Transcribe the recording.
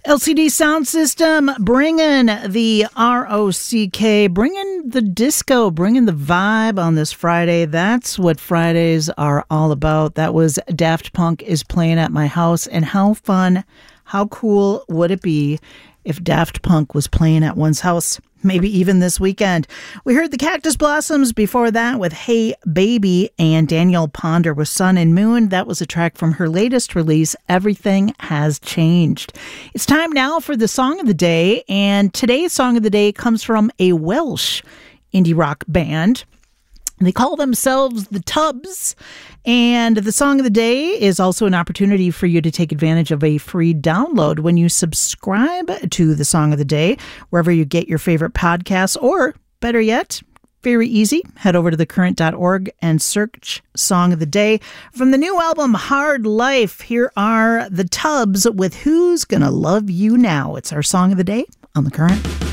LCD Sound System, bringing the ROCK, bringing the disco, bringing the vibe on this Friday. That's what Fridays are all about. That was Daft Punk is playing at my house. And how fun, how cool would it be if Daft Punk was playing at one's house? Maybe even this weekend. We heard the Cactus Blossoms before that with Hey Baby, and Danielle Ponder with Sun and Moon. That was a track from her latest release, Everything Has Changed. It's time now for the Song of the Day, and today's Song of the Day comes from a Welsh indie rock band. They call themselves the Tubs, and the Song of the Day is also an opportunity for you to take advantage of a free download when you subscribe to the Song of the Day, wherever you get your favorite podcasts, or better yet, very easy, head over to thecurrent.org and search Song of the Day. From the new album, Hard Life, here are the Tubs with Who's Gonna Love You Now. It's our Song of the Day on The Current.